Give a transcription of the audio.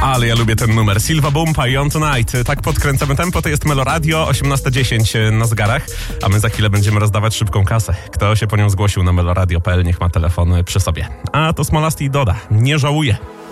Ale ja lubię ten numer. Silva Bumpa i On Tonight. Tak podkręcamy tempo, to jest Melo Radio, 18:10 na zegarach, a my za chwilę będziemy rozdawać szybką kasę. Kto się po nią zgłosił na meloradio.pl, niech ma telefon przy sobie. A to Smolasty i Doda. Nie żałuję.